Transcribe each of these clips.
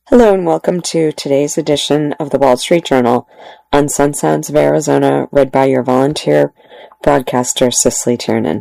Hello and welcome to today's edition of the Wall Street Journal on Sun Sounds of Arizona, read by your volunteer broadcaster, Cicely Tiernan.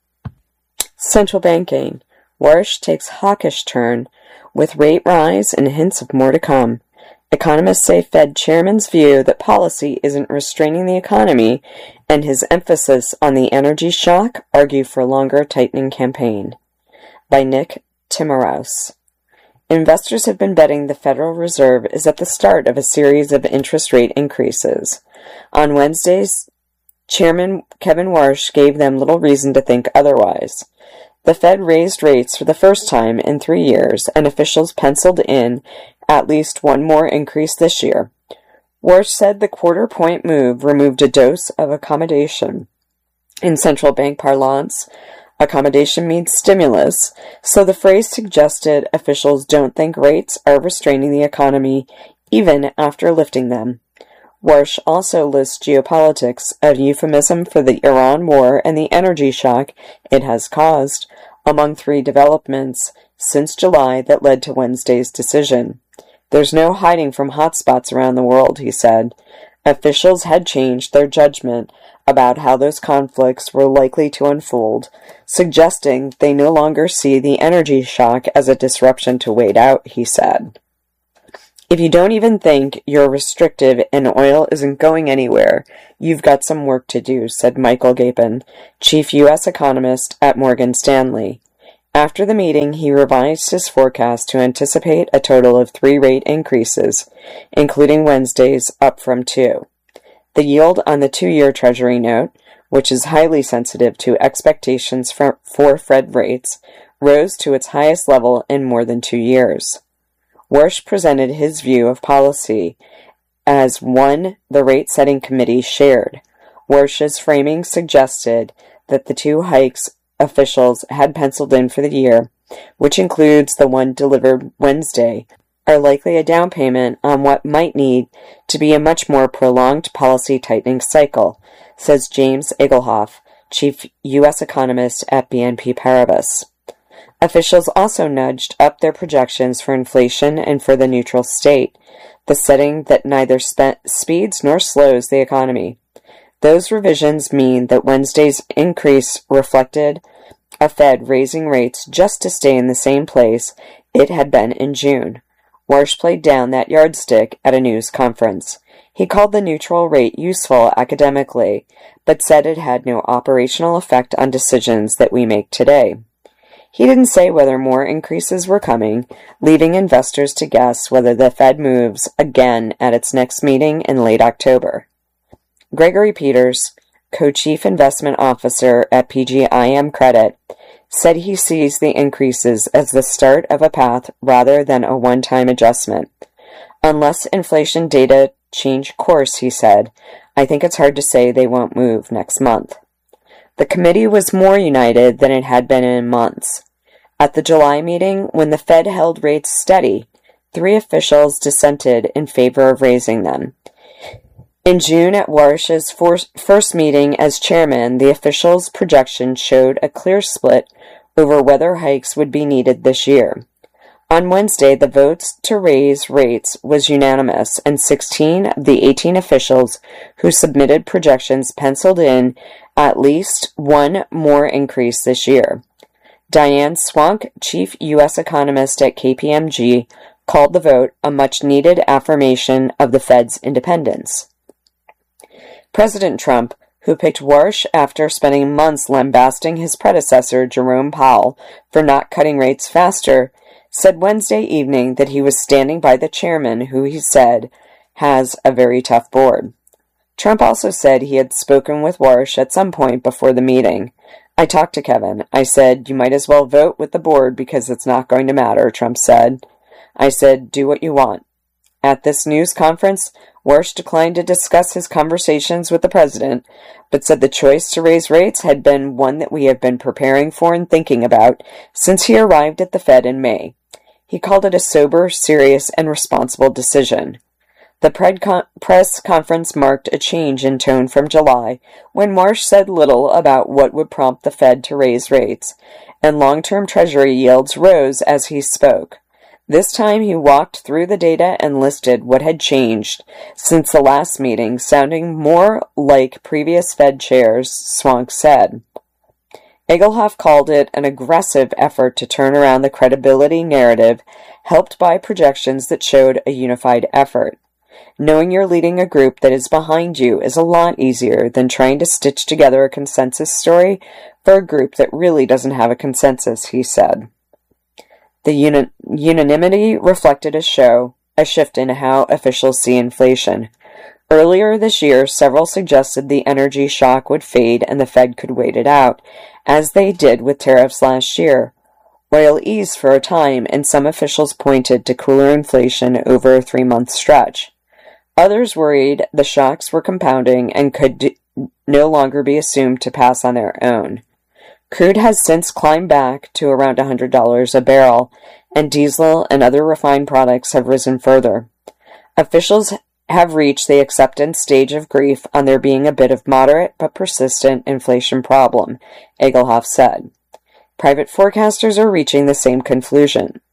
Central banking. Warsh takes hawkish turn with rate rise and hints of more to come. Economists say Fed chairman's view that policy isn't restraining the economy and his emphasis on the energy shock argue for longer tightening campaign. By Nick Timiraos. Investors have been betting the Federal Reserve is at the start of a series of interest rate increases. On Wednesdays, Chairman Kevin Warsh gave them little reason to think otherwise. The Fed raised rates for the first time in 3 years, and officials penciled in at least one more increase this year. Warsh said the quarter-point move removed a dose of accommodation. In central bank parlance, accommodation means stimulus, so the phrase suggested officials don't think rates are restraining the economy even after lifting them. Warsh also lists geopolitics, a euphemism for the Iran war and the energy shock it has caused, among 3 developments since July that led to Wednesday's decision. There's no hiding from hotspots around the world, he said. Officials had changed their judgment about how those conflicts were likely to unfold, suggesting they no longer see the energy shock as a disruption to wait out, he said. If you don't even think you're restrictive and oil isn't going anywhere, you've got some work to do, said Michael Gapin, chief U.S. economist at Morgan Stanley. After the meeting, he revised his forecast to anticipate a total of 3 rate increases, including Wednesday's up from 2. The yield on the 2-year Treasury note, which is highly sensitive to expectations for Fed rates, rose to its highest level in more than 2 years. Warsh presented his view of policy as one the rate-setting committee shared. Warsh's framing suggested that the 2 hikes officials had penciled in for the year, which includes the one delivered Wednesday, are likely a down payment on what might need to be a much more prolonged policy tightening cycle, says James Egelhoff, chief U.S. economist at BNP Paribas. Officials also nudged up their projections for inflation and for the neutral state, the setting that neither speeds nor slows the economy. Those revisions mean that Wednesday's increase reflected a Fed raising rates just to stay in the same place it had been in June. Warsh played down that yardstick at a news conference. He called the neutral rate useful academically, but said it had no operational effect on decisions that we make today. He didn't say whether more increases were coming, leaving investors to guess whether the Fed moves again at its next meeting in late October. Gregory Peters, co-chief investment officer at PGIM Credit, said he sees the increases as the start of a path rather than a one-time adjustment. Unless inflation data change course, he said, I think it's hard to say they won't move next month. The committee was more united than it had been in months. At the July meeting, when the Fed held rates steady, 3 officials dissented in favor of raising them. In June, at Warsh's first meeting as chairman, the officials' projections showed a clear split over whether hikes would be needed this year. On Wednesday, the votes to raise rates was unanimous, and 16 of the 18 officials who submitted projections penciled in at least one more increase this year. Diane Swonk, chief U.S. economist at KPMG, called the vote a much-needed affirmation of the Fed's independence. President Trump, who picked Warsh after spending months lambasting his predecessor, Jerome Powell, for not cutting rates faster, said Wednesday evening that he was standing by the chairman, who he said has a very tough board. Trump also said he had spoken with Warsh at some point before the meeting. I talked to Kevin. I said, you might as well vote with the board because it's not going to matter, Trump said. I said, do what you want. At this news conference, Warsh declined to discuss his conversations with the president, but said the choice to raise rates had been one that we have been preparing for and thinking about since he arrived at the Fed in May. He called it a sober, serious, and responsible decision. The press conference marked a change in tone from July, when Warsh said little about what would prompt the Fed to raise rates, and long-term Treasury yields rose as he spoke. This time he walked through the data and listed what had changed since the last meeting, sounding more like previous Fed chairs, Swank said. Egelhoff called it an aggressive effort to turn around the credibility narrative, helped by projections that showed a unified effort. Knowing you're leading a group that is behind you is a lot easier than trying to stitch together a consensus story for a group that really doesn't have a consensus, he said. The unanimity reflected a shift in how officials see inflation. Earlier this year, several suggested the energy shock would fade and the Fed could wait it out, as they did with tariffs last year. Oil eased for a time, and some officials pointed to cooler inflation over a 3-month stretch. Others worried the shocks were compounding and could no longer be assumed to pass on their own. Crude has since climbed back to around $100 a barrel, and diesel and other refined products have risen further. Officials have reached the acceptance stage of grief on there being a bit of moderate but persistent inflation problem, Egelhoff said. Private forecasters are reaching the same conclusion.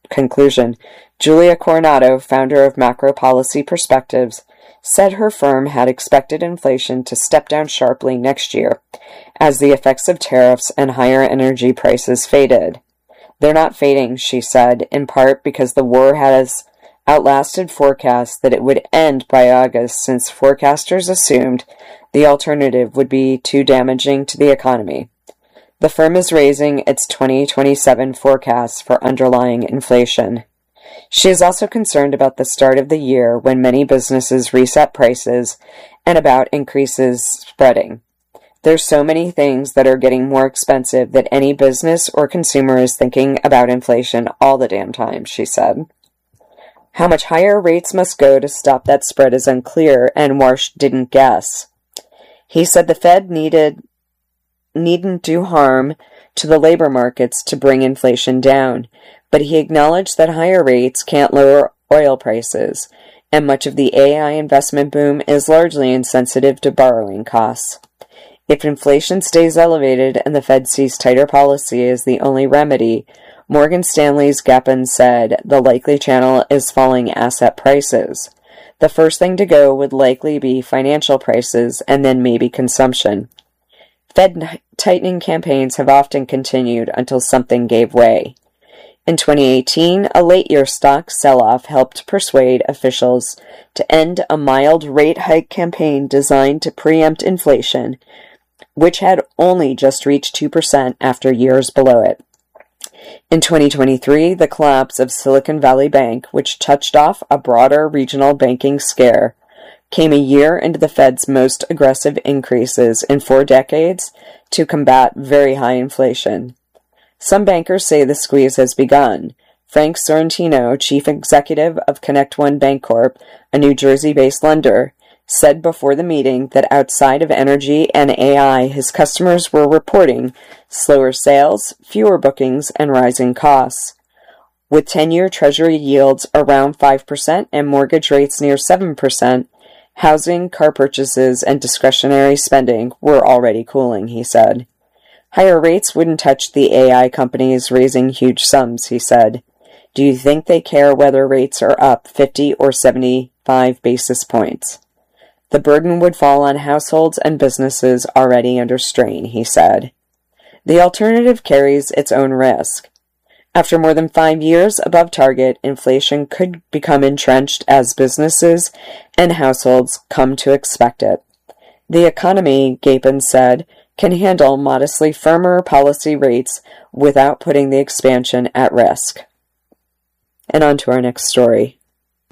Julia Coronado, founder of Macro Policy Perspectives, said her firm had expected inflation to step down sharply next year as the effects of tariffs and higher energy prices faded. They're not fading, she said, in part because the war has outlasted forecasts that it would end by August, since forecasters assumed the alternative would be too damaging to the economy. The firm is raising its 2027 forecast for underlying inflation. She is also concerned about the start of the year when many businesses reset prices and about increases spreading. There's so many things that are getting more expensive that any business or consumer is thinking about inflation all the damn time, she said. How much higher rates must go to stop that spread is unclear, and Warsh didn't guess. He said the Fed needn't do harm to the labor markets to bring inflation down, but he acknowledged that higher rates can't lower oil prices, and much of the AI investment boom is largely insensitive to borrowing costs. If inflation stays elevated and the Fed sees tighter policy as the only remedy, Morgan Stanley's Gapin said the likely channel is falling asset prices. The first thing to go would likely be financial prices and then maybe consumption. Fed tightening campaigns have often continued until something gave way. In 2018, a late-year stock sell-off helped persuade officials to end a mild rate hike campaign designed to preempt inflation, which had only just reached 2% after years below it. In 2023, the collapse of Silicon Valley Bank, which touched off a broader regional banking scare, came a year into the Fed's most aggressive increases in 4 decades to combat very high inflation. Some bankers say the squeeze has begun. Frank Sorrentino, chief executive of ConnectOne Bancorp, a New Jersey-based lender, said before the meeting that outside of energy and AI, his customers were reporting slower sales, fewer bookings, and rising costs. With 10-year Treasury yields around 5% and mortgage rates near 7%, housing, car purchases, and discretionary spending were already cooling, he said. Higher rates wouldn't touch the AI companies raising huge sums, he said. Do you think they care whether rates are up 50 or 75 basis points? The burden would fall on households and businesses already under strain, he said. The alternative carries its own risk. After more than 5 years above target, inflation could become entrenched as businesses and households come to expect it. The economy, Gapin said, can handle modestly firmer policy rates without putting the expansion at risk. And on to our next story.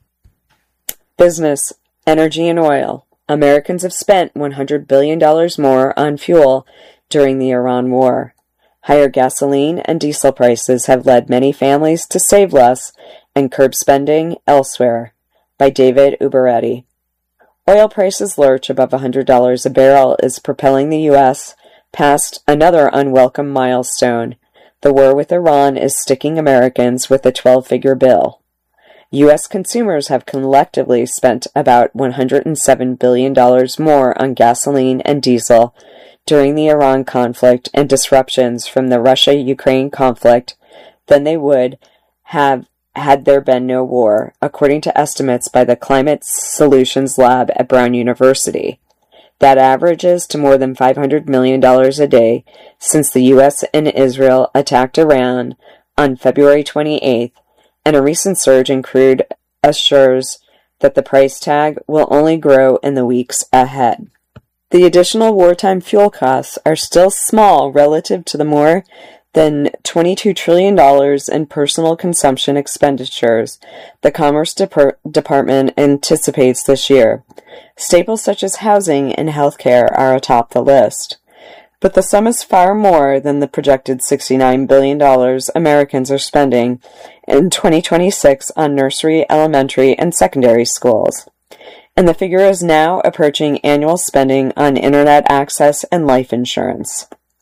Business, energy and oil. Americans have spent $100 billion more on fuel during the Iran war. Higher gasoline and diesel prices have led many families to save less and curb spending elsewhere. By David Uberetti. Oil prices lurch above $100 a barrel is propelling the U.S. past another unwelcome milestone. The war with Iran is sticking Americans with a 12-figure bill. U.S. consumers have collectively spent about $107 billion more on gasoline and diesel during the Iran conflict and disruptions from the Russia-Ukraine conflict than they would have had there been no war, according to estimates by the Climate Solutions Lab at Brown University. That averages to more than $500 million a day since the U.S. and Israel attacked Iran on February 28th, and a recent surge in crude assures that the price tag will only grow in the weeks ahead. The additional wartime fuel costs are still small relative to the more than $22 trillion in personal consumption expenditures the Commerce Department anticipates this year. Staples such as housing and healthcare are atop the list. But the sum is far more than the projected $69 billion Americans are spending in 2026 on nursery, elementary, and secondary schools. And the figure is now approaching annual spending on internet access and life insurance.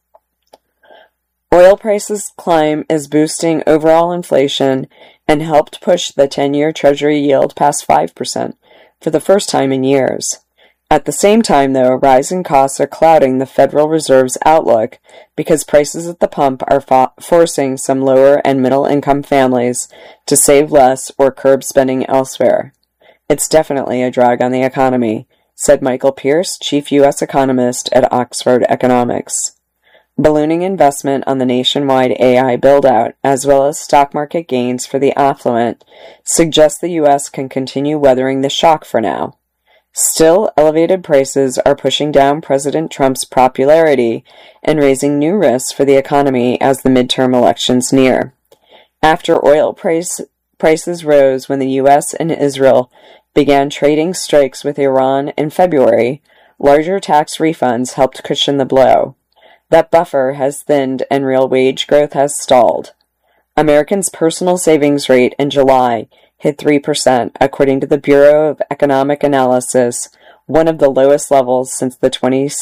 Oil prices' climb is boosting overall inflation and helped push the 10-year Treasury yield past 5% for the first time in years. At the same time, though, rising costs are clouding the Federal Reserve's outlook because prices at the pump are forcing some lower and middle-income families to save less or curb spending elsewhere. It's definitely a drag on the economy, said Michael Pierce, chief U.S. economist at Oxford Economics. Ballooning investment on the nationwide AI build-out, as well as stock market gains for the affluent, suggest the U.S. can continue weathering the shock for now. Still, elevated prices are pushing down President Trump's popularity and raising new risks for the economy as the midterm elections near. After oil prices rose when the U.S. and Israel began trading strikes with Iran in February, larger tax refunds helped cushion the blow. That buffer has thinned and real wage growth has stalled. Americans' personal savings rate in July hit 3%, according to the Bureau of Economic Analysis, one of the lowest levels since the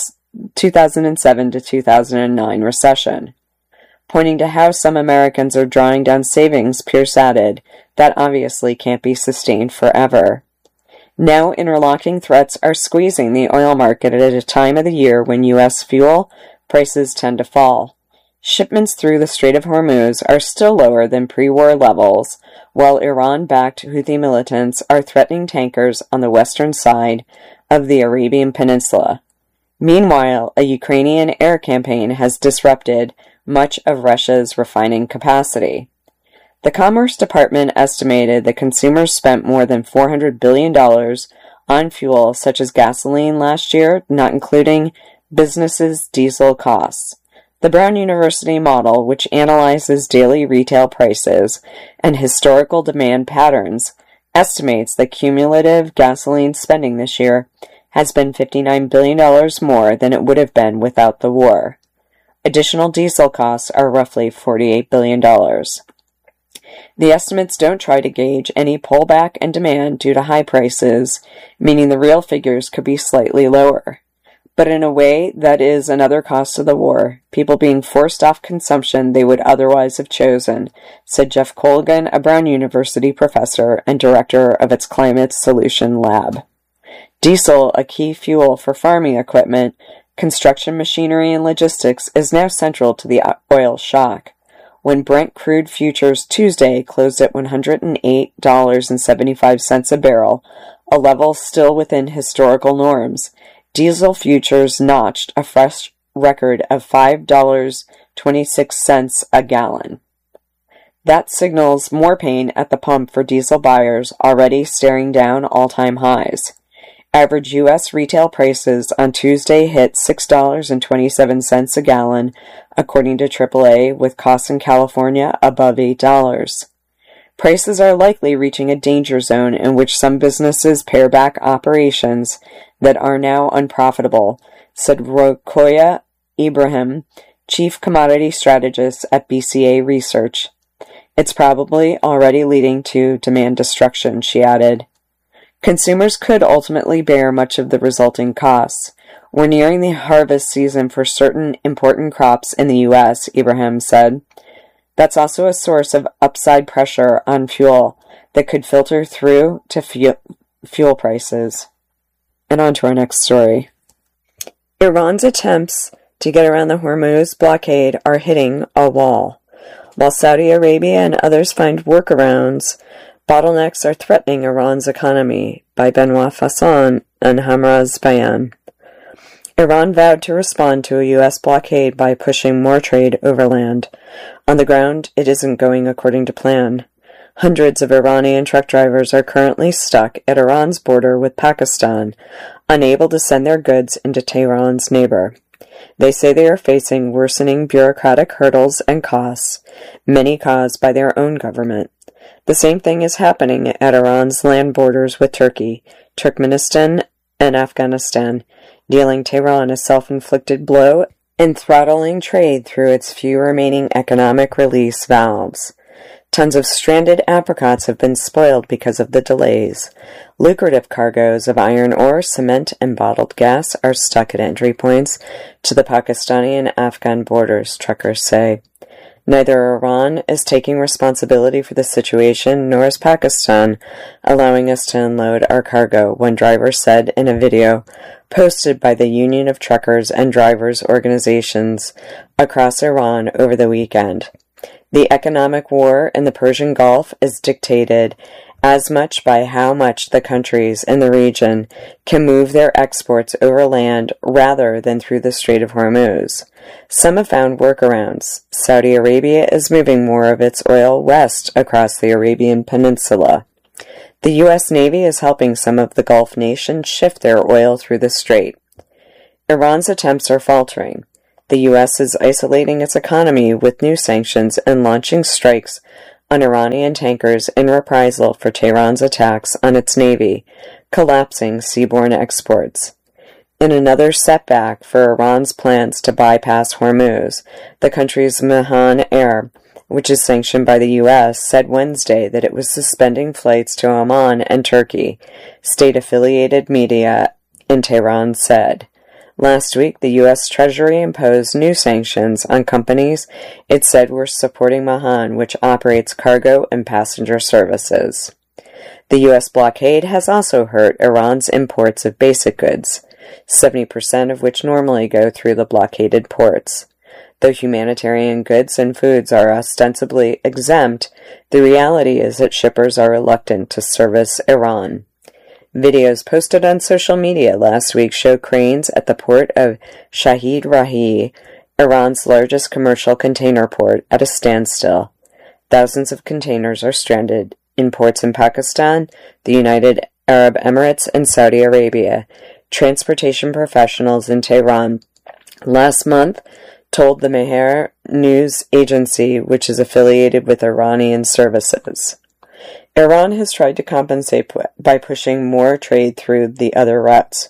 2007 to 2009 recession. Pointing to how some Americans are drawing down savings, Pierce added, that obviously can't be sustained forever. Now interlocking threats are squeezing the oil market at a time of the year when U.S. fuel prices tend to fall. Shipments through the Strait of Hormuz are still lower than pre-war levels, while Iran-backed Houthi militants are threatening tankers on the western side of the Arabian Peninsula. Meanwhile, a Ukrainian air campaign has disrupted much of Russia's refining capacity. The Commerce Department estimated that consumers spent more than $400 billion on fuel such as gasoline last year, not including businesses' diesel costs. The Brown University model, which analyzes daily retail prices and historical demand patterns, estimates that cumulative gasoline spending this year has been $59 billion more than it would have been without the war. Additional diesel costs are roughly $48 billion. The estimates don't try to gauge any pullback in demand due to high prices, meaning the real figures could be slightly lower. But in a way, that is another cost of the war, people being forced off consumption they would otherwise have chosen, said Jeff Colgan, a Brown University professor and director of its Climate Solution Lab. Diesel, a key fuel for farming equipment, construction machinery, and logistics, is now central to the oil shock. When Brent crude futures Tuesday closed at $108.75 a barrel, a level still within historical norms, diesel futures notched a fresh record of $5.26 a gallon. That signals more pain at the pump for diesel buyers already staring down all-time highs. Average U.S. retail prices on Tuesday hit $6.27 a gallon, according to AAA, with costs in California above $8. Prices are likely reaching a danger zone in which some businesses pare back operations that are now unprofitable, said Rokoya Ibrahim, chief commodity strategist at BCA Research. It's probably already leading to demand destruction, she added. Consumers could ultimately bear much of the resulting costs. We're nearing the harvest season for certain important crops in the U.S., Ibrahim said. That's also a source of upside pressure on fuel that could filter through to fuel prices. And on to our next story. Iran's attempts to get around the Hormuz blockade are hitting a wall. While Saudi Arabia and others find workarounds, bottlenecks are threatening Iran's economy, by Benoit Fasson and Hamraz Bayan. Iran vowed to respond to a U.S. blockade by pushing more trade overland. On the ground, it isn't going according to plan. Hundreds of Iranian truck drivers are currently stuck at Iran's border with Pakistan, unable to send their goods into Tehran's neighbor. They say they are facing worsening bureaucratic hurdles and costs, many caused by their own government. The same thing is happening at Iran's land borders with Turkey, Turkmenistan, and Afghanistan, dealing Tehran a self-inflicted blow and throttling trade through its few remaining economic release valves. Tons of stranded apricots have been spoiled because of the delays. Lucrative cargoes of iron ore, cement, and bottled gas are stuck at entry points to the Pakistani and Afghan borders, truckers say. Neither Iran is taking responsibility for the situation, nor is Pakistan allowing us to unload our cargo, one driver said in a video posted by the Union of Truckers and Drivers organizations across Iran over the weekend. The economic war in the Persian Gulf is dictated as much by how much the countries in the region can move their exports over land rather than through the Strait of Hormuz. Some have found workarounds. Saudi Arabia is moving more of its oil west across the Arabian Peninsula. The U.S. Navy is helping some of the Gulf nations shift their oil through the strait. Iran's attempts are faltering. The U.S. is isolating its economy with new sanctions and launching strikes on Iranian tankers in reprisal for Tehran's attacks on its navy, collapsing seaborne exports. In another setback for Iran's plans to bypass Hormuz, the country's Mahan Air, which is sanctioned by the U.S., said Wednesday that it was suspending flights to Oman and Turkey, state-affiliated media in Tehran said. Last week, the U.S. Treasury imposed new sanctions on companies it said were supporting Mahan, which operates cargo and passenger services. The U.S. blockade has also hurt Iran's imports of basic goods, 70% of which normally go through the blockaded ports. Though humanitarian goods and foods are ostensibly exempt, the reality is that shippers are reluctant to service Iran. Videos posted on social media last week show cranes at the port of Shahid Rahi, Iran's largest commercial container port, at a standstill. Thousands of containers are stranded in ports in Pakistan, the United Arab Emirates, and Saudi Arabia. Transportation professionals in Tehran last month told the Mehr news agency, which is affiliated with Iranian services. Iran has tried to compensate by pushing more trade through the other routes.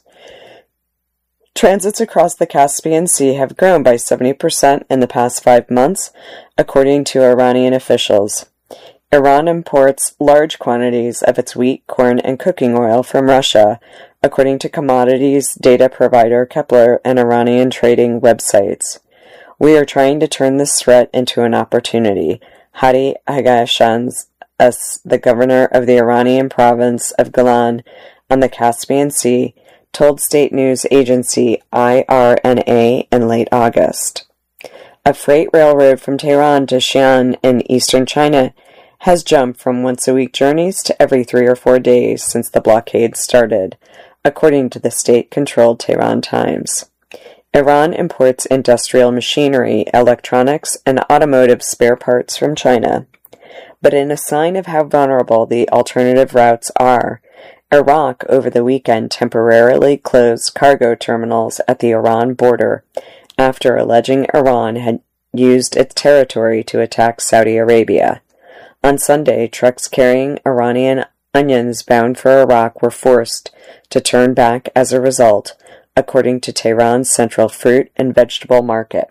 Transits across the Caspian Sea have grown by 70% in the past 5 months, according to Iranian officials. Iran imports large quantities of its wheat, corn, and cooking oil from Russia, according to commodities data provider Kepler and Iranian trading websites. We are trying to turn this threat into an opportunity, Hadi Agashans, the governor of the Iranian province of Gilan on the Caspian Sea, told state news agency IRNA in late August. A freight railroad from Tehran to Xi'an in eastern China has jumped from once-a-week journeys to every 3 or 4 days since the blockade started, according to the state-controlled Tehran Times. Iran imports industrial machinery, electronics, and automotive spare parts from China. But in a sign of how vulnerable the alternative routes are, Iraq over the weekend temporarily closed cargo terminals at the Iran border after alleging Iran had used its territory to attack Saudi Arabia. On Sunday, trucks carrying Iranian onions bound for Iraq were forced to turn back as a result, according to Tehran's central fruit and vegetable market.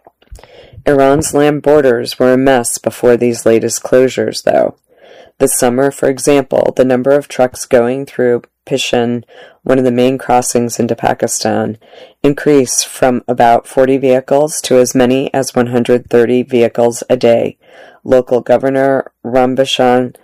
Iran's land borders were a mess before these latest closures, though. This summer, for example, the number of trucks going through Pishin, one of the main crossings into Pakistan, increased from about 40 vehicles to as many as 130 vehicles a day. Local Governor Rambashan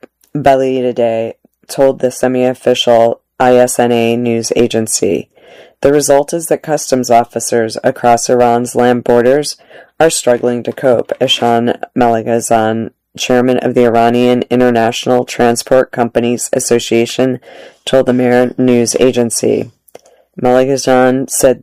Balidadeh told the semi-official ISNA news agency. The result is that customs officers across Iran's land borders are struggling to cope, Ehsan Malghazan, chairman of the Iranian International Transport Companies Association, told the Mehr news agency. Malghazan said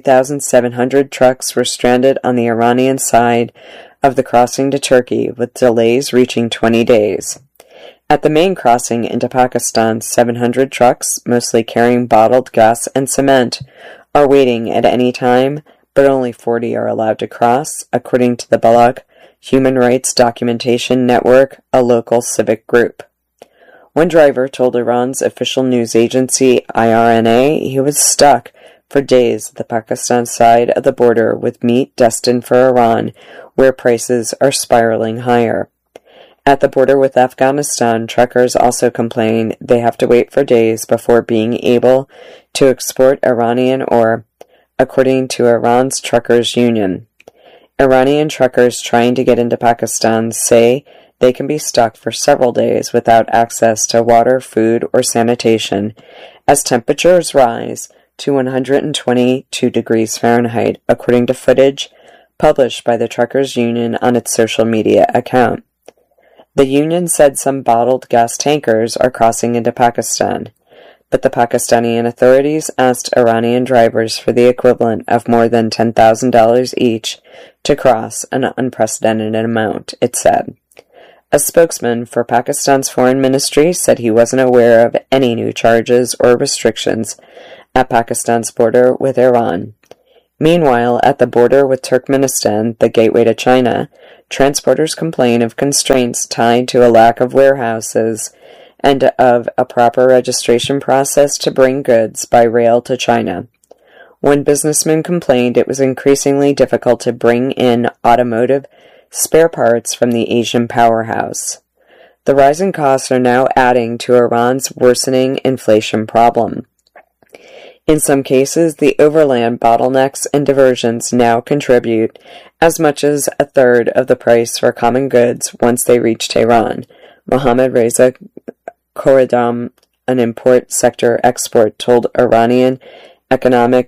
3,700 trucks were stranded on the Iranian side of the crossing to Turkey, with delays reaching 20 days. At the main crossing into Pakistan, 700 trucks, mostly carrying bottled gas and cement, are waiting at any time, but only 40 are allowed to cross, according to the Balak Human Rights Documentation Network, a local civic group. One driver told Iran's official news agency IRNA he was stuck for days at the Pakistan side of the border with meat destined for Iran, where prices are spiraling higher. At the border with Afghanistan, truckers also complain they have to wait for days before being able to export Iranian ore, according to Iran's Truckers Union. Iranian truckers trying to get into Pakistan say they can be stuck for several days without access to water, food, or sanitation as temperatures rise to 122 degrees Fahrenheit, according to footage published by the Truckers Union on its social media account. The union said some bottled gas tankers are crossing into Pakistan, but the Pakistani authorities asked Iranian drivers for the equivalent of more than $10,000 each to cross, an unprecedented amount, it said. A spokesman for Pakistan's foreign ministry said he wasn't aware of any new charges or restrictions at Pakistan's border with Iran. Meanwhile, at the border with Turkmenistan, the gateway to China, transporters complain of constraints tied to a lack of warehouses and of a proper registration process to bring goods by rail to China. One businessman complained it was increasingly difficult to bring in automotive spare parts from the Asian powerhouse. The rising costs are now adding to Iran's worsening inflation problem. In some cases, the overland bottlenecks and diversions now contribute as much as a third of the price for common goods once they reach Tehran. Mohammad Reza Khorram, an import sector expert, told Iranian economic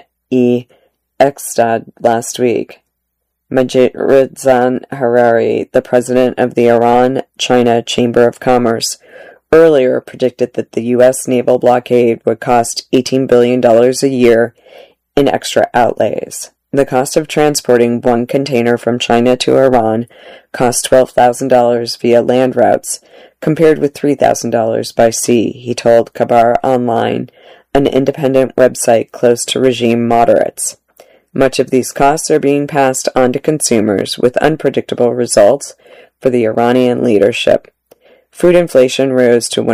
Donya-e-Eqtisad last week. Majid Reza Harari, the president of the Iran-China Chamber of Commerce, earlier predicted that the U.S. naval blockade would cost $18 billion a year in extra outlays. The cost of transporting one container from China to Iran cost $12,000 via land routes, compared with $3,000 by sea, he told Khabar Online, an independent website close to regime moderates. Much of these costs are being passed on to consumers, with unpredictable results for the Iranian leadership. Food inflation rose to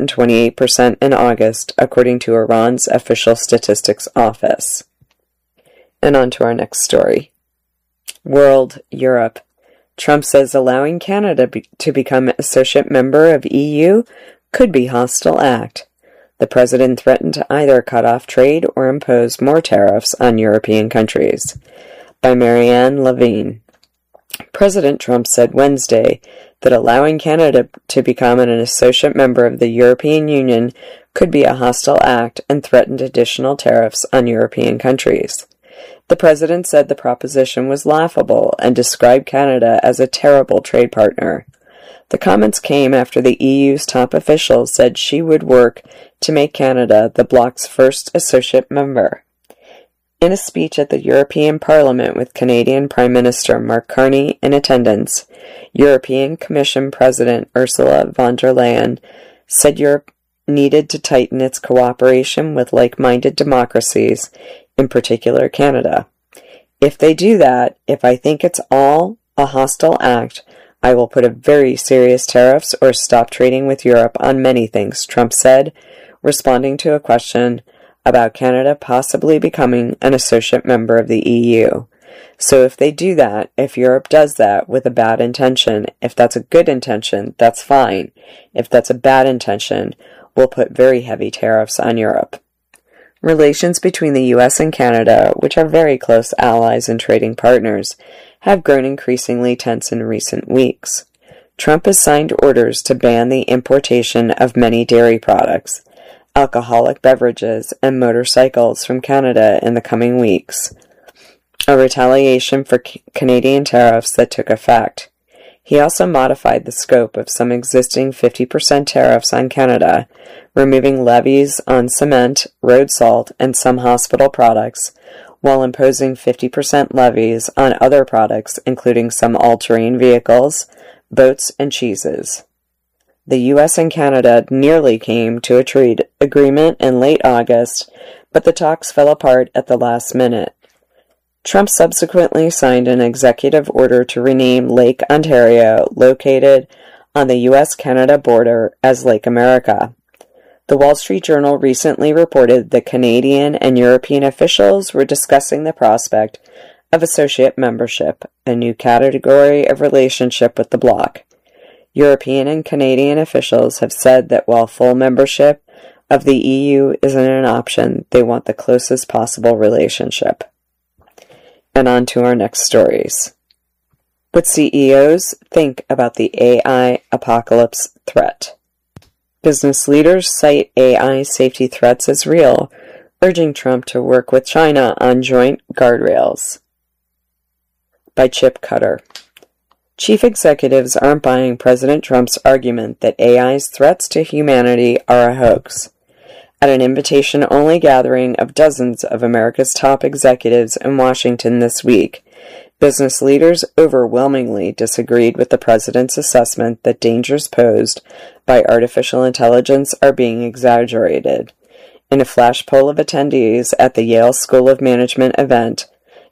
128% in August, according to Iran's official statistics office. And on to our next story. World, Europe. Trump says allowing Canada to become an associate member of EU could be hostile act. The president threatened to either cut off trade or impose more tariffs on European countries. By Marianne Levine. President Trump said Wednesday that allowing Canada to become an associate member of the European Union could be a hostile act and threatened additional tariffs on European countries. The president said the proposition was laughable and described Canada as a terrible trade partner. The comments came after the EU's top official said she would work to make Canada the bloc's first associate member. In a speech at the European Parliament with Canadian Prime Minister Mark Carney in attendance, European Commission President Ursula von der Leyen said Europe needed to tighten its cooperation with like-minded democracies, in particular Canada. If they do that, if I think it's all a hostile act, I will put a very serious tariffs or stop trading with Europe on many things, Trump said, responding to a question about Canada possibly becoming an associate member of the EU. So if they do that, if Europe does that with a bad intention, if that's a good intention, that's fine. If that's a bad intention, we'll put very heavy tariffs on Europe. Relations between the U.S. and Canada, which are very close allies and trading partners, have grown increasingly tense in recent weeks. Trump has signed orders to ban the importation of many dairy products. alcoholic beverages, and motorcycles from Canada in the coming weeks, a retaliation for Canadian tariffs that took effect. He also modified the scope of some existing 50% tariffs on Canada, removing levies on cement, road salt, and some hospital products, while imposing 50% levies on other products, including some all-terrain vehicles, boats, and cheeses. The U.S. and Canada nearly came to a trade agreement in late August, but the talks fell apart at the last minute. Trump subsequently signed an executive order to rename Lake Ontario, located on the U.S.-Canada border, as Lake America. The Wall Street Journal recently reported that Canadian and European officials were discussing the prospect of associate membership, a new category of relationship with the bloc. European and Canadian officials have said that while full membership of the EU isn't an option, they want the closest possible relationship. And on to our next stories. What CEOs think about the AI apocalypse threat. Business leaders cite AI safety threats as real, urging Trump to work with China on joint guardrails. By Chip Cutter. Chief executives aren't buying President Trump's argument that AI's threats to humanity are a hoax. At an invitation-only gathering of dozens of America's top executives in Washington this week, business leaders overwhelmingly disagreed with the president's assessment that dangers posed by artificial intelligence are being exaggerated. In a flash poll of attendees at the Yale School of Management event,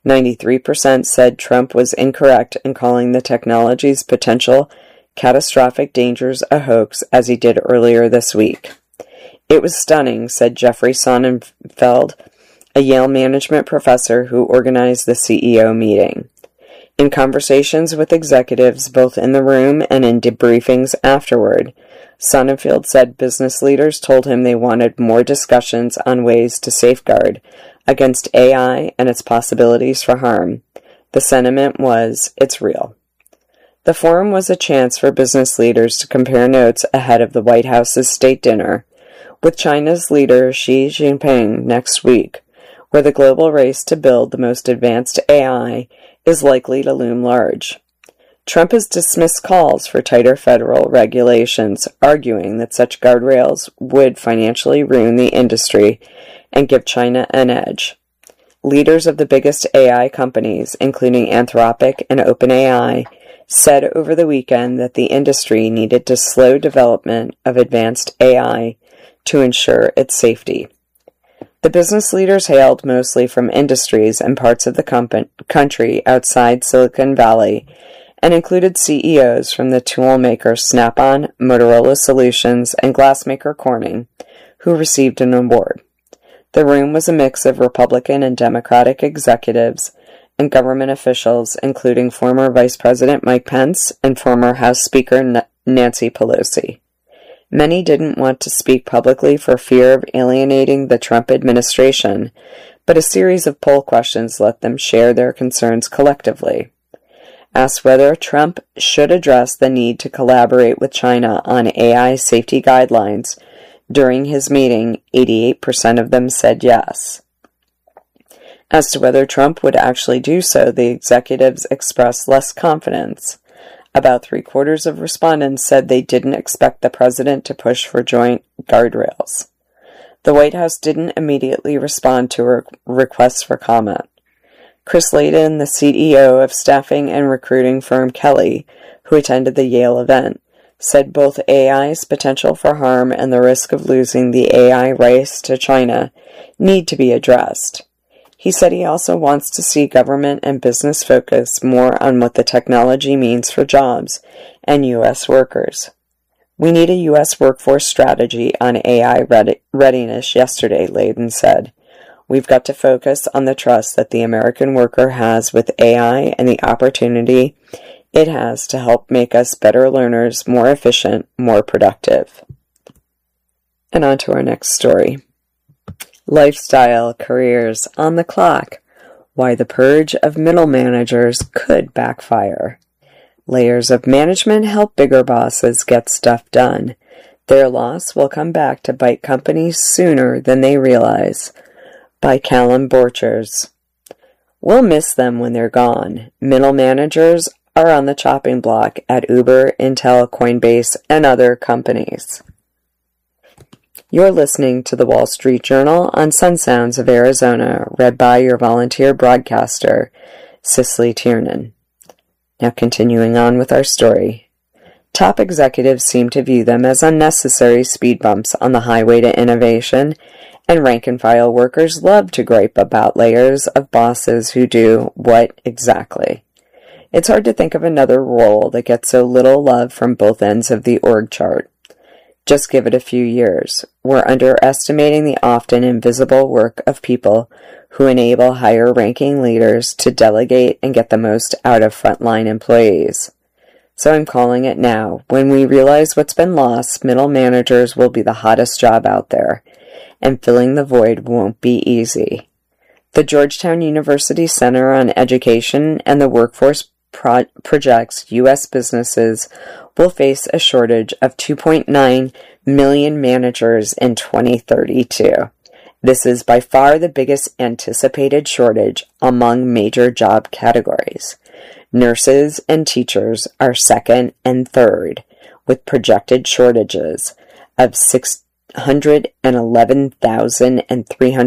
93% said Trump was incorrect in calling the technology's potential catastrophic dangers a hoax, as he did earlier this week. It was stunning, said Jeffrey Sonnenfeld, a Yale management professor who organized the CEO meeting. In conversations with executives both in the room and in debriefings afterward, Sonnenfeld said business leaders told him they wanted more discussions on ways to safeguard against AI and its possibilities for harm. The sentiment was, it's real. The forum was a chance for business leaders to compare notes ahead of the White House's state dinner with China's leader Xi Jinping next week, where the global race to build the most advanced AI is likely to loom large. Trump has dismissed calls for tighter federal regulations, arguing that such guardrails would financially ruin the industry and give China an edge. Leaders of the biggest AI companies, including Anthropic and OpenAI, said over the weekend that the industry needed to slow development of advanced AI to ensure its safety. The business leaders hailed mostly from industries and parts of the country outside Silicon Valley and included CEOs from the tool makers Snap-on, Motorola Solutions, and glassmaker Corning, who received an award. The room was a mix of Republican and Democratic executives and government officials, including former Vice President Mike Pence and former House Speaker Nancy Pelosi. Many didn't want to speak publicly for fear of alienating the Trump administration, but a series of poll questions let them share their concerns collectively. Asked whether Trump should address the need to collaborate with China on AI safety guidelines during his meeting, 88% of them said yes. As to whether Trump would actually do so, the executives expressed less confidence. About 3/4 of respondents said they didn't expect the president to push for joint guardrails. The White House didn't immediately respond to requests for comment. Chris Layden, the CEO of staffing and recruiting firm Kelly, who attended the Yale event, said both AI's potential for harm and the risk of losing the AI race to China need to be addressed. He said he also wants to see government and business focus more on what the technology means for jobs and U.S. workers. We need a U.S. workforce strategy on AI readiness yesterday, Layden said. We've got to focus on the trust that the American worker has with AI and the opportunity it has to help make us better learners, more efficient, more productive. And on to our next story. Lifestyle careers on the clock. Why the purge of middle managers could backfire. Layers of management help bigger bosses get stuff done. Their loss will come back to bite companies sooner than they realize. By Callum Borchers. We'll miss them when they're gone. Middle managers are on the chopping block at Uber, Intel, Coinbase, and other companies. You're listening to the Wall Street Journal on Sun Sounds of Arizona, read by your volunteer broadcaster, Cicely Tiernan. Now continuing on with our story. Top executives seem to view them as unnecessary speed bumps on the highway to innovation, and rank-and-file workers love to gripe about layers of bosses who do what exactly. It's hard to think of another role that gets so little love from both ends of the org chart. Just give it a few years. We're underestimating the often invisible work of people who enable higher-ranking leaders to delegate and get the most out of frontline employees. So I'm calling it now. When we realize what's been lost, middle managers will be the hottest job out there, and filling the void won't be easy. The Georgetown University Center on Education and the Workforce projects U.S. businesses will face a shortage of 2.9 million managers in 2032. This is by far the biggest anticipated shortage among major job categories. Nurses and teachers are second and third, with projected shortages of 611,000 and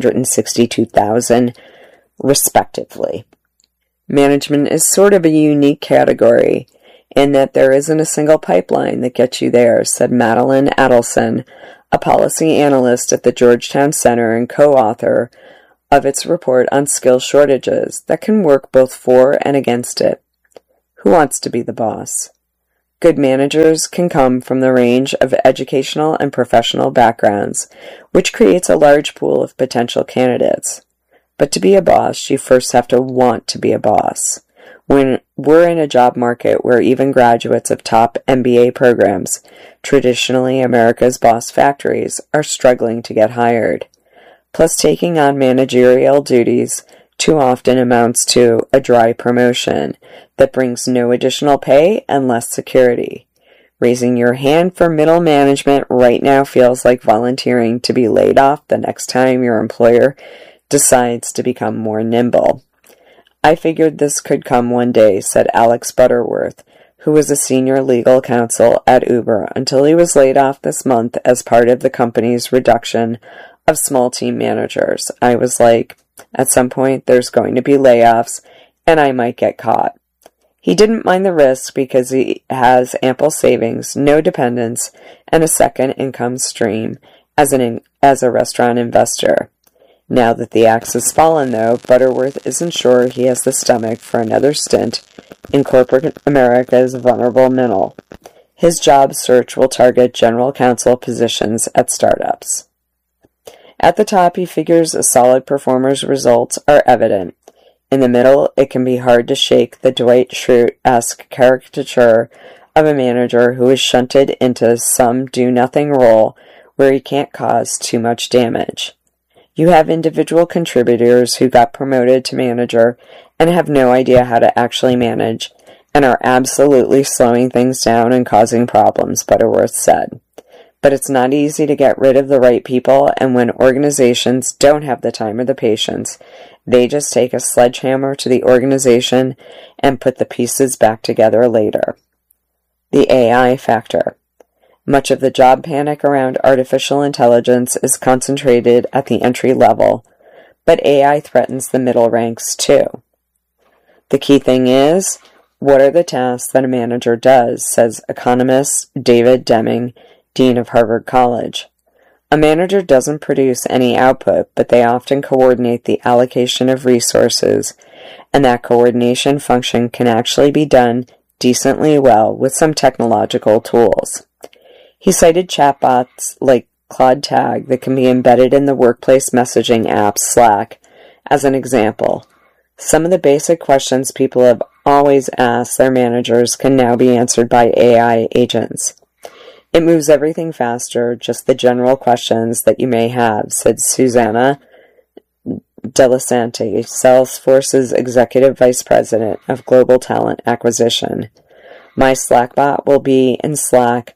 362,000, respectively. Management is sort of a unique category in that there isn't a single pipeline that gets you there, said Madeline Adelson, a policy analyst at the Georgetown Center and co-author of its report on skill shortages that can work both for and against it. Who wants to be the boss? Good managers can come from the range of educational and professional backgrounds, which creates a large pool of potential candidates. But to be a boss, you first have to want to be a boss. When we're in a job market where even graduates of top MBA programs, traditionally America's boss factories, are struggling to get hired. Plus, taking on managerial duties too often amounts to a dry promotion that brings no additional pay and less security. Raising your hand for middle management right now feels like volunteering to be laid off the next time your employer decides to become more nimble. I figured this could come one day, said Alex Butterworth, who was a senior legal counsel at Uber until he was laid off this month as part of the company's reduction of small team managers. I was like, at some point there's going to be layoffs, and I might get caught. He didn't mind the risk because he has ample savings, no dependents, and a second income stream as a restaurant investor. Now that the axe has fallen, though, Butterworth isn't sure he has the stomach for another stint in corporate America's vulnerable middle. His job search will target general counsel positions at startups. At the top, he figures a solid performer's results are evident. In the middle, it can be hard to shake the Dwight Schrute-esque caricature of a manager who is shunted into some do-nothing role where he can't cause too much damage. You have individual contributors who got promoted to manager and have no idea how to actually manage and are absolutely slowing things down and causing problems, Butterworth said. But it's not easy to get rid of the right people, and when organizations don't have the time or the patience, they just take a sledgehammer to the organization and put the pieces back together later. The AI factor. Much of the job panic around artificial intelligence is concentrated at the entry level, but AI threatens the middle ranks too. The key thing is, what are the tasks that a manager does, says economist David Deming, Dean of Harvard College. A manager doesn't produce any output, but they often coordinate the allocation of resources, and that coordination function can actually be done decently well with some technological tools. He cited chatbots like Claude Tag that can be embedded in the workplace messaging app Slack as an example. Some of the basic questions people have always asked their managers can now be answered by AI agents. It moves everything faster, just the general questions that you may have, said Susanna Delasante, Salesforce's Executive Vice President of Global Talent Acquisition. My Slackbot will be in Slack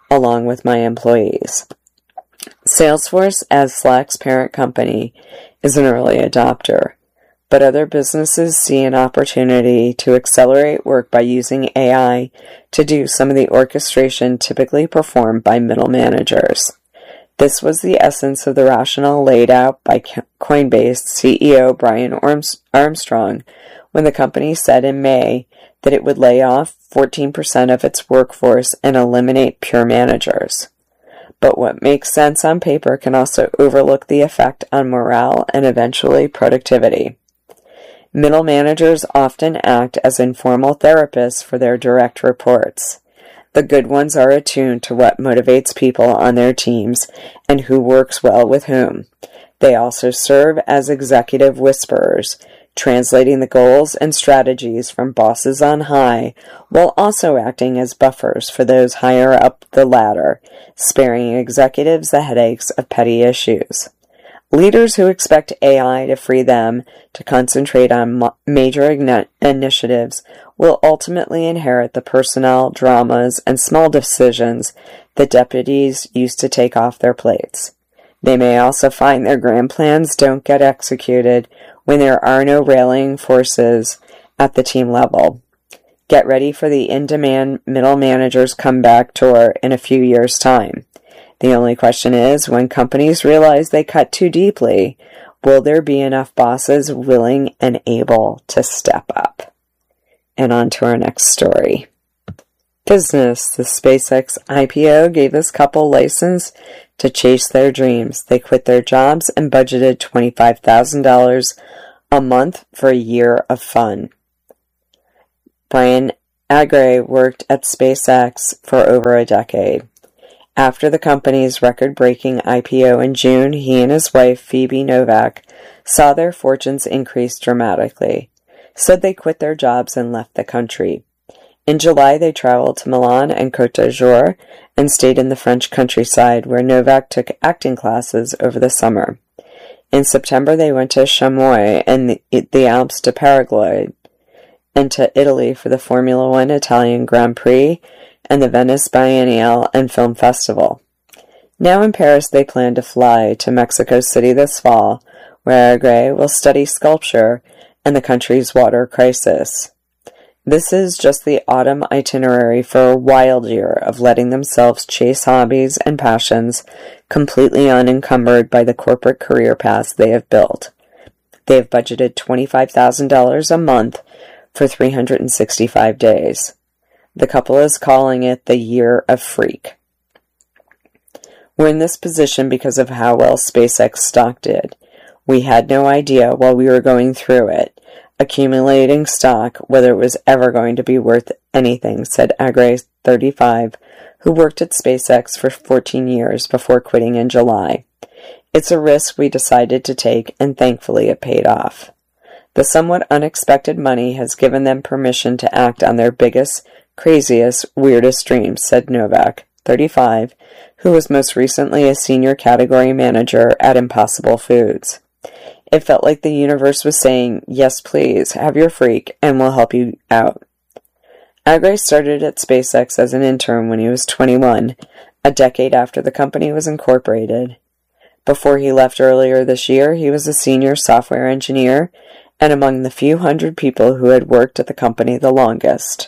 along with my employees. Salesforce, as Slack's parent company, is an early adopter, but other businesses see an opportunity to accelerate work by using AI to do some of the orchestration typically performed by middle managers. This was the essence of the rationale laid out by Coinbase CEO Brian Armstrong when the company said in May that it would lay off 14% of its workforce and eliminate pure managers. But what makes sense on paper can also overlook the effect on morale and eventually productivity. Middle managers often act as informal therapists for their direct reports. The good ones are attuned to what motivates people on their teams and who works well with whom. They also serve as executive whisperers, translating the goals and strategies from bosses on high, while also acting as buffers for those higher up the ladder, sparing executives the headaches of petty issues. Leaders who expect AI to free them to concentrate on major initiatives will ultimately inherit the personnel dramas and small decisions that deputies used to take off their plates. They may also find their grand plans don't get executed when there are no rallying forces at the team level. Get ready for the in-demand middle managers comeback tour in a few years' time. The only question is, when companies realize they cut too deeply, will there be enough bosses willing and able to step up? And on to our next story. Business. The SpaceX IPO gave this couple license to chase their dreams. They quit their jobs and budgeted $25,000 a month for a year of fun. Brian Agre worked at SpaceX for over a decade. After the company's record-breaking IPO in June, he and his wife, Phoebe Novak, saw their fortunes increase dramatically. Said they quit their jobs and left the country. In July, they traveled to Milan and Côte d'Azur and stayed in the French countryside, where Novak took acting classes over the summer. In September, they went to Chamois and the Alps to Paraguay, and to Italy for the Formula One Italian Grand Prix and the Venice Biennial and Film Festival. Now in Paris, they plan to fly to Mexico City this fall, where Agre will study sculpture and the country's water crisis. This is just the autumn itinerary for a wild year of letting themselves chase hobbies and passions completely unencumbered by the corporate career paths they have built. They have budgeted $25,000 a month for 365 days. The couple is calling it the Year of Freak. We're in this position because of how well SpaceX stock did. We had no idea while we were going through it, accumulating stock, whether it was ever going to be worth anything, said Agre, 35, who worked at SpaceX for 14 years before quitting in July. It's a risk we decided to take, and thankfully it paid off. The somewhat unexpected money has given them permission to act on their biggest, craziest, weirdest dreams, said Novak, 35, who was most recently a senior category manager at Impossible Foods. It felt like the universe was saying, yes, please, have your freak, and we'll help you out. Agre started at SpaceX as an intern when he was 21, a decade after the company was incorporated. Before he left earlier this year, he was a senior software engineer and among the few hundred people who had worked at the company the longest.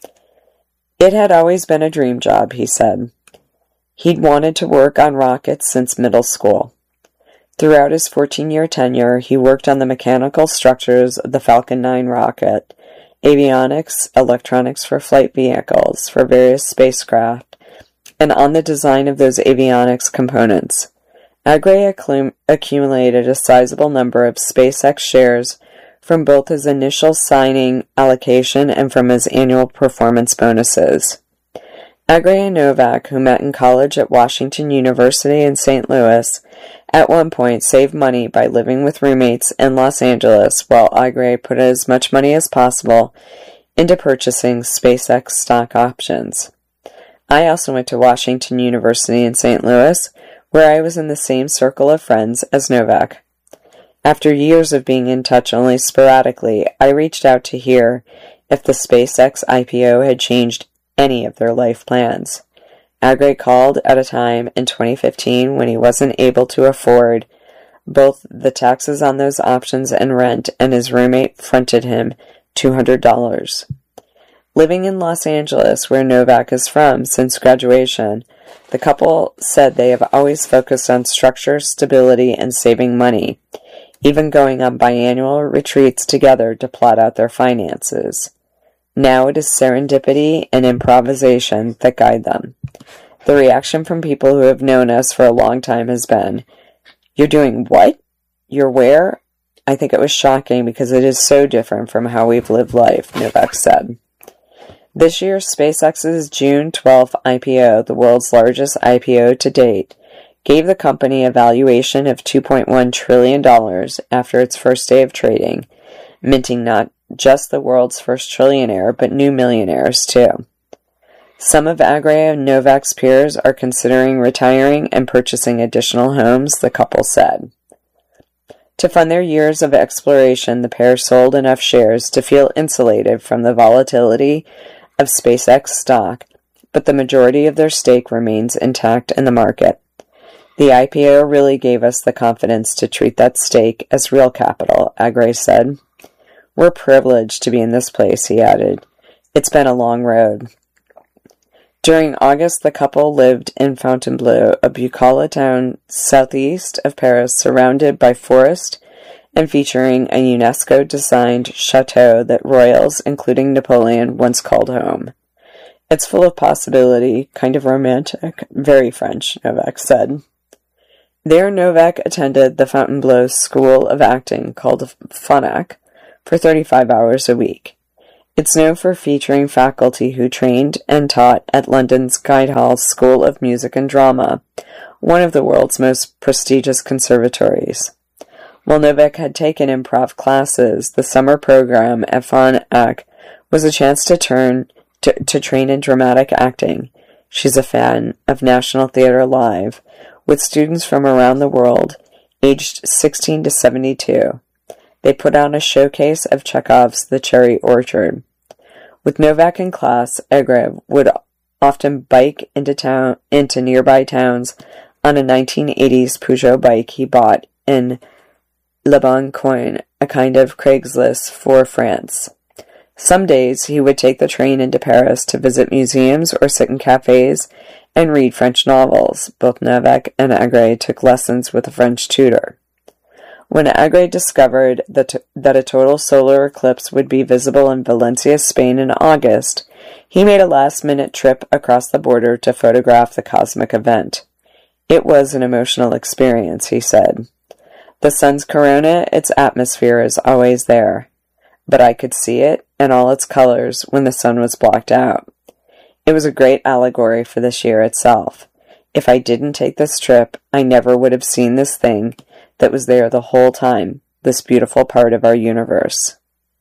It had always been a dream job, he said. He'd wanted to work on rockets since middle school. Throughout his 14-year tenure, he worked on the mechanical structures of the Falcon 9 rocket, avionics, electronics for flight vehicles for various spacecraft, and on the design of those avionics components. Agre accumulated a sizable number of SpaceX shares from both his initial signing allocation and from his annual performance bonuses. Agre and Novak, who met in college at Washington University in St. Louis, at one point saved money by living with roommates in Los Angeles, while Agre put as much money as possible into purchasing SpaceX stock options. I also went to Washington University in St. Louis, where I was in the same circle of friends as Novak. After years of being in touch only sporadically, I reached out to hear if the SpaceX IPO had changed any of their life plans. Agre called at a time in 2015 when he wasn't able to afford both the taxes on those options and rent, and his roommate fronted him $200. Living in Los Angeles, where Novak is from since graduation, the couple said they have always focused on structure, stability, and saving money, even going on biannual retreats together to plot out their finances. Now it is serendipity and improvisation that guide them. The reaction from people who have known us for a long time has been, "You're doing what? You're where?" I think it was shocking because it is so different from how we've lived life, Novak said. This year, SpaceX's June 12th IPO, the world's largest IPO to date, gave the company a valuation of $2.1 trillion after its first day of trading, minting not just the world's first trillionaire, but new millionaires too. Some of Agre and Novak's peers are considering retiring and purchasing additional homes, the couple said. To fund their years of exploration, the pair sold enough shares to feel insulated from the volatility of SpaceX stock, but the majority of their stake remains intact in the market. The IPO really gave us the confidence to treat that stake as real capital, Agre said. We're privileged to be in this place, he added. It's been a long road. During August, the couple lived in Fontainebleau, a bucolic town southeast of Paris, surrounded by forest and featuring a UNESCO-designed chateau that royals, including Napoleon, once called home. It's full of possibility, kind of romantic, very French, Novak said. There, Novak attended the Fontainebleau School of Acting, called FONAC, for 35 hours a week. It's known for featuring faculty who trained and taught at London's Guildhall School of Music and Drama, one of the world's most prestigious conservatories. While Novak had taken improv classes, the summer program at FONAC was a chance to train in dramatic acting. She's a fan of National Theatre Live, with students from around the world, aged 16 to 72. They put on a showcase of Chekhov's The Cherry Orchard. With Novak in class, Agre would often bike into nearby towns on a 1980s Peugeot bike he bought in Le Bon Coin, a kind of Craigslist for France. Some days he would take the train into Paris to visit museums or sit in cafes and read French novels. Both Novak and Agre took lessons with a French tutor. When Agre discovered that a total solar eclipse would be visible in Valencia, Spain in August, he made a last-minute trip across the border to photograph the cosmic event. It was an emotional experience, he said. The sun's corona, its atmosphere is always there, but I could see it in all its colors when the sun was blocked out. It was a great allegory for this year itself. If I didn't take this trip, I never would have seen this thing that was there the whole time, this beautiful part of our universe.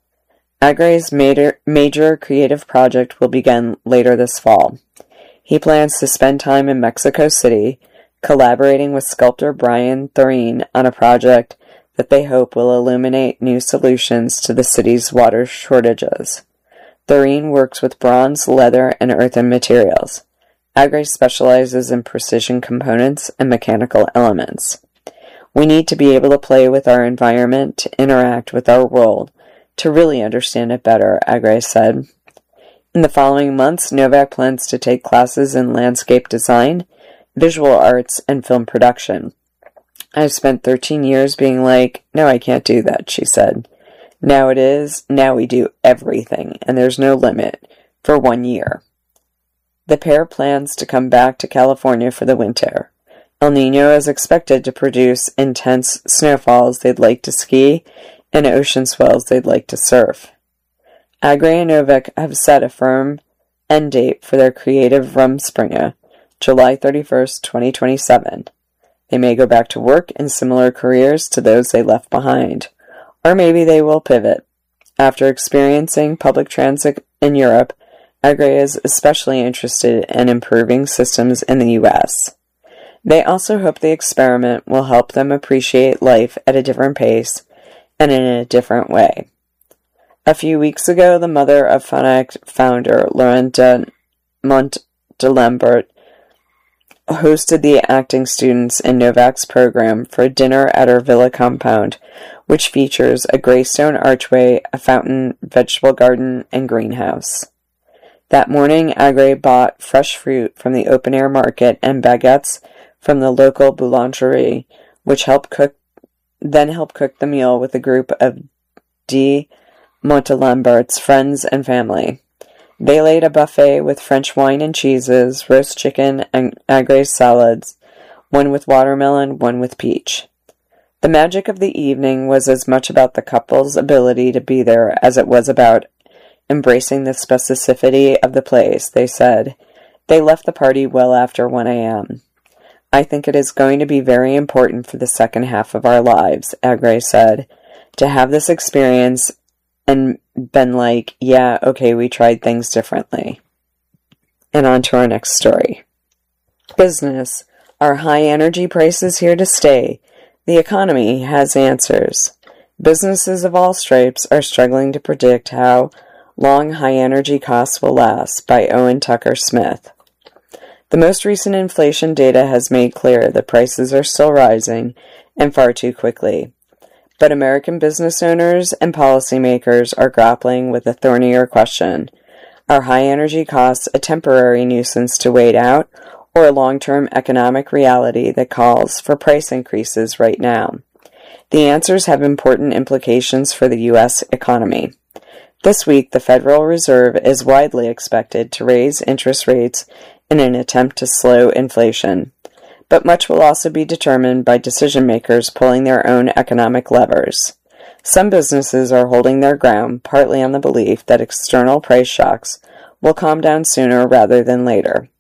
Agre's major creative project will begin later this fall. He plans to spend time in Mexico City, collaborating with sculptor Brian Thoreen on a project that they hope will illuminate new solutions to the city's water shortages. Thoreen works with bronze, leather, and earthen materials. Agre specializes in precision components and mechanical elements. We need to be able to play with our environment, to interact with our world, to really understand it better, Agre said. In the following months, Novak plans to take classes in landscape design, visual arts, and film production. I've spent 13 years being like, no, I can't do that, she said. Now we do everything, and there's no limit, for 1 year. The pair plans to come back to California for the winter. El Niño is expected to produce intense snowfalls they'd like to ski and ocean swells they'd like to surf. Agre and Novak have set a firm end date for their creative Rumspringa, July 31st, 2027. They may go back to work in similar careers to those they left behind, or maybe they will pivot. After experiencing public transit in Europe, Agre is especially interested in improving systems in the U.S. They also hope the experiment will help them appreciate life at a different pace and in a different way. A few weeks ago, the mother of FONAC founder Laurent de Montalembert hosted the acting students in Novak's program for a dinner at her villa compound, which features a gray stone archway, a fountain, vegetable garden, and greenhouse. That morning, Agre bought fresh fruit from the open-air market and baguettes from the local boulangerie, which helped cook the meal with a group of de Montalembert's friends and family. They laid a buffet with French wine and cheeses, roast chicken, and Agre's salads, one with watermelon, one with peach. The magic of the evening was as much about the couple's ability to be there as it was about embracing the specificity of the place, they said. They left the party well after 1 a.m. I think it is going to be very important for the second half of our lives, Agre said, to have this experience and been like, yeah, okay, we tried things differently. And on to our next story. Business. Are high energy prices here to stay? The economy has answers. Businesses of all stripes are struggling to predict how long high energy costs will last, by Owen Tucker Smith. The most recent inflation data has made clear that prices are still rising, and far too quickly. But American business owners and policymakers are grappling with a thornier question. Are high energy costs a temporary nuisance to wait out, or a long-term economic reality that calls for price increases right now? The answers have important implications for the U.S. economy. This week, the Federal Reserve is widely expected to raise interest rates in an attempt to slow inflation. But much will also be determined by decision-makers pulling their own economic levers. Some businesses are holding their ground, partly on the belief that external price shocks will calm down sooner rather than later.